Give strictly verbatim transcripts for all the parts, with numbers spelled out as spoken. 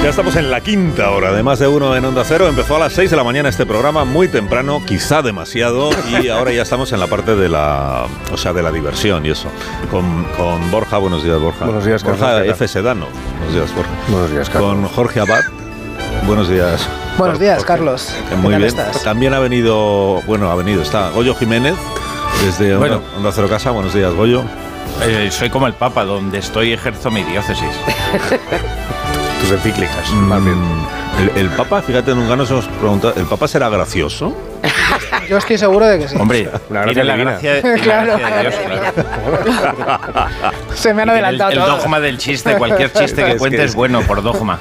Ya estamos en la quinta hora de Más de Uno en Onda Cero. Empezó a las seis de la mañana este programa, muy temprano, quizá demasiado, y ahora ya estamos en la parte de la, o sea, de la diversión y eso. Con, con Borja, buenos días, Borja. Buenos días, Carlos. Borja F. Sedano. Buenos días, Borja. Buenos días, Carlos. Con Jorge Abad. Buenos días. Buenos días, Jorge. Carlos. Muy ¿Qué tal bien. estás? También ha venido, bueno, ha venido, está Goyo Jiménez, desde Bueno. Onda, Onda Cero Casa. Buenos días, Goyo. Eh, soy como el Papa, donde estoy ejerzo mi diócesis. Tus encíclicas, más bien. El, el Papa, fíjate, nunca nos hemos preguntado, ¿el Papa será gracioso? Yo estoy seguro de que sí. Hombre, La gracia tiene la divina. gracia, la Claro. gracia de Dios, claro. Se me han Y tiene adelantado el, el todo. dogma del chiste, cualquier chiste que Es cuente que- es bueno por dogma.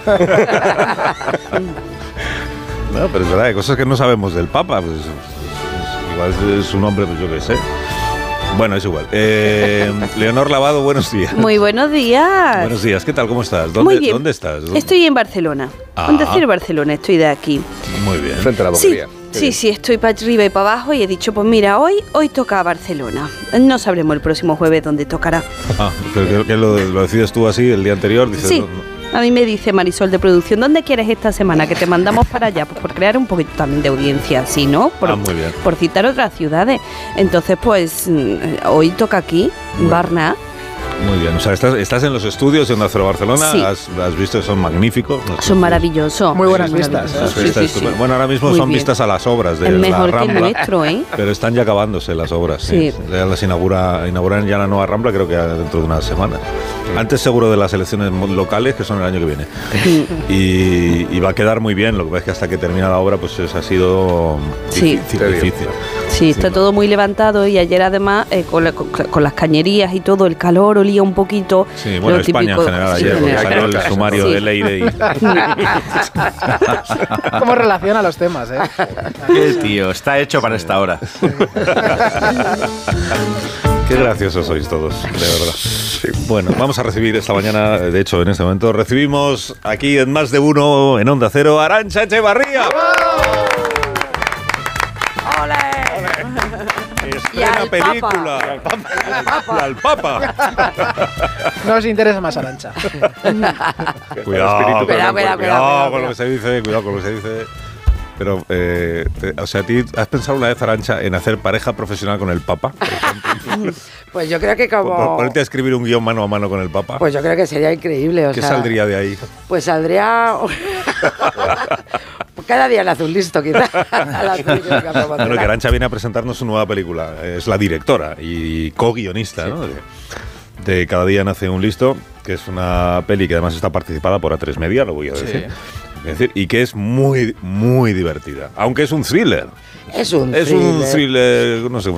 No, pero es verdad, hay cosas que no sabemos del Papa. Pues, pues, igual es su nombre, pues yo qué sé. Bueno, es igual. Eh, Leonor Lavado, buenos días. Muy buenos días. Buenos días, ¿qué tal? ¿Cómo estás? ¿Dónde, Muy bien. ¿dónde estás? ¿Dónde? Estoy en Barcelona. Ah. Onda Cero Barcelona, estoy de aquí. Muy bien. Frente a la Sí, boquería. sí, sí, estoy para arriba y para abajo y he dicho, pues mira, hoy, hoy toca Barcelona. No sabremos el próximo jueves dónde tocará. Ah, pero que, que lo, lo decides tú así el día anterior. Dices, Sí. no, no. A mí me dice Marisol de producción, ¿dónde quieres esta semana? Que te mandamos para allá, pues por crear un poquito también de audiencia, ¿sí, no? Por, Ah, muy bien. por citar otras ciudades. Entonces, pues, mm, hoy toca aquí, Bueno. Barna. Muy bien. O sea, estás, estás en los estudios de Onda Cero Barcelona. Sí. Has, has visto que son magníficos. Son maravillosos. Muy buenas Son vistas, maravillosos. Las Sí, vistas sí, sí. estupendas. Bueno, ahora mismo Muy son bien. vistas a las obras de Es la mejor que el Rambla. nuestro, ¿eh? Pero están ya acabándose las obras. Sí. Sí. Ya las inaugura, inauguran ya la nueva Rambla, creo que dentro de unas semanas. Antes seguro de las elecciones mo- locales, que son el año que viene. Y, y va a quedar muy bien. Lo que pasa es que hasta que termina la obra, pues es- ha sido Sí. difícil. Te digo. difícil. Sí, está Sí, todo muy levantado y ayer además eh, con, la- con- con las cañerías y todo, el calor olía un poquito. Sí, bueno, lo España típico- en general sí, ayer, en porque general. salió el sumario Sí. de Leire y... ¿Cómo relaciona los temas, eh? Qué tío, está hecho para esta hora. Qué graciosos sois todos, de verdad. Bueno, vamos a recibir esta mañana, de hecho, en este momento, recibimos aquí en Más de Uno, en Onda Cero, Arantxa Echevarría. Y Estrena al película. Al Papa. Al Papa. No os interesa más Arantxa. Cuidado, Espíritu cuidado, con cuidado, cuidado cuidado, con lo que se dice, cuidado con lo que se dice. Pero, eh, te- o sea, ¿a ti has pensado una vez, Arantxa, en hacer pareja profesional con el Papa? Por ejemplo? Pues yo creo que Por- como... Ponerte a escribir un guión mano a mano con el Papa. Pues yo creo que sería increíble, o ¿Qué sea... saldría de ahí? Pues saldría... Cada día le hace un listo, quizás. Bueno, que Arantxa viene a presentarnos su nueva película. Es la directora y co-guionista, ¿no? De, de Cada día nace un listo, que es una peli que además está participada por A tres Media, lo voy a decir. Es decir, y que es muy, muy divertida. Aunque es un thriller. Es un Es un thriller. thriller, no sé cómo